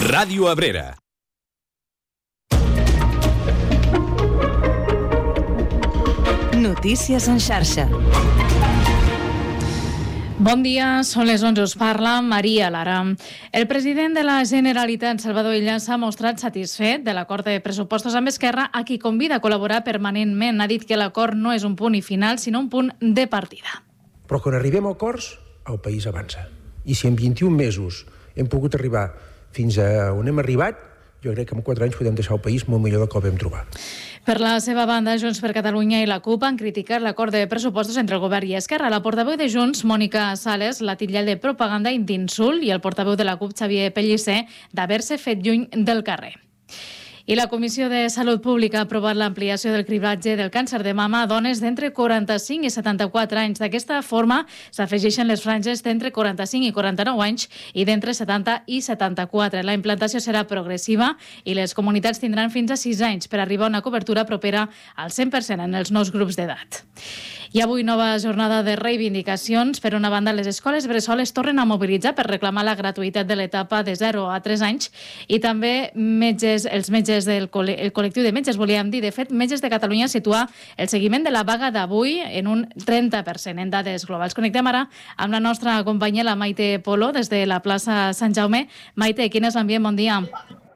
Ràdio Abrera. Notícies en xarxa. Bon dia, són les 11, us parla Maria Lara. El president de la Generalitat, Salvador Illa, s'ha mostrat satisfet de l'acord de pressupostos amb Esquerra, a qui convida a col·laborar permanentment. Ha dit que l'acord no és un punt i final, sinó un punt de partida. Però quan arribem a acords, el país avança. I si en 21 mesos hem pogut arribar fins a on hem arribat, jo crec que en 4 anys podem deixar el país molt millor del que el vam trobar. Per la seva banda, Junts per Catalunya i la CUP han criticat l'acord de pressupostos entre el govern i Esquerra. La portaveu de Junts, Mònica Sales, l'ha titllat de propaganda i d'insult, i el portaveu de la CUP, Xavier Pellicer, d'haver-se fet lluny del carrer. I la Comissió de Salut Pública ha aprovat l'ampliació del cribratge del càncer de mama a dones d'entre 45 i 74 anys. D'aquesta forma, s'afegeixen les franges d'entre 45 i 49 anys i d'entre 70 i 74. La implantació serà progressiva i les comunitats tindran fins a 6 anys per arribar a una cobertura propera al 100% en els nous grups d'edat. I avui nova jornada de reivindicacions. Per una banda, les escoles bressol es tornen a mobilitzar per reclamar la gratuïtat de l'etapa de 0 a 3 anys i també els metges el col·lectiu de metges, volíem dir. De fet, Metges de Catalunya situa el seguiment de la vaga d'avui en un 30% en dades globals. Connectem ara amb la nostra companya, la Maite Polo, des de la plaça Sant Jaume. Maite, quin és l'ambient? Bon dia.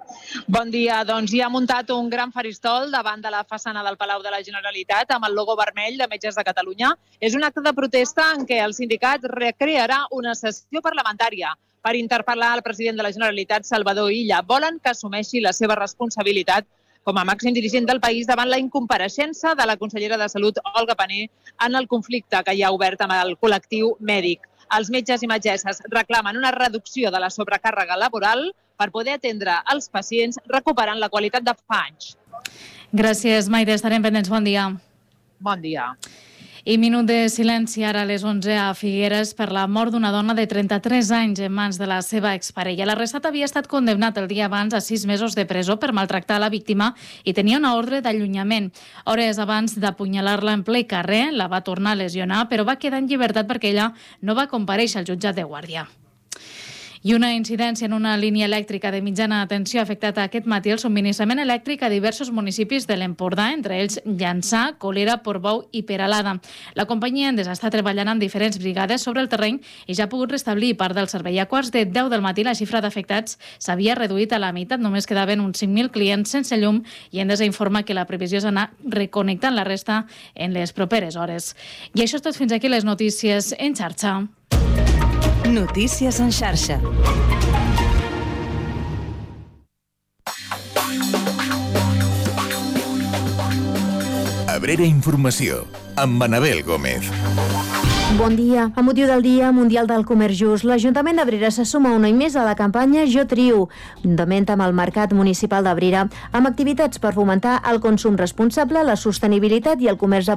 Bon dia. Doncs hi ha muntat un gran faristol davant de la façana del Palau de la Generalitat amb el logo vermell de Metges de Catalunya. És un acte de protesta en què el sindicat recrearà una sessió parlamentària per interpel·lar el president de la Generalitat, Salvador Illa. Volen que assumeixi la seva responsabilitat com a màxim dirigent del país davant la incompareixença de la consellera de Salut, Olga Pané, en el conflicte que hi ha obert amb el col·lectiu mèdic. Els metges i metgesses reclamen una reducció de la sobrecàrrega laboral per poder atendre els pacients recuperant la qualitat de fa anys. Gràcies, Maite. Estarem pendents. Bon dia. Bon dia. I minut de silenci ara a les 11 a Figueres per la mort d'una dona de 33 anys en mans de la seva exparella. L'arrestat havia estat condemnat el dia abans a 6 mesos de presó per maltractar la víctima i tenia una ordre d'allunyament. Hores abans d'apunyalar-la en ple carrer, la va tornar a lesionar, però va quedar en llibertat perquè ella no va comparèixer al jutjat de guàrdia. I una incidència en una línia elèctrica de mitjana tensió ha afectat aquest matí el subministrament elèctric a diversos municipis de l'Empordà, entre ells Llançà, Colera, Portbou i Peralada. La companyia Endesa està treballant amb diferents brigades sobre el terreny i ja ha pogut restablir part del servei. A quarts de 10 del matí la xifra d'afectats s'havia reduït a la meitat, només quedaven uns 5.000 clients sense llum i Endesa informa que la previsió és anar reconnectant la resta en les properes hores. I això és tot, fins aquí les notícies en xarxa. Notícies en xarxa. Abrera Informació, amb Manabel Gómez. Bon dia. A motiu del Dia Mundial del Comerç Just, l'Ajuntament d'Abrera se suma un any més a la campanya Jo Trio, juntament amb el Mercat Municipal d'Abrera, amb activitats per fomentar el consum responsable, la sostenibilitat i el comerç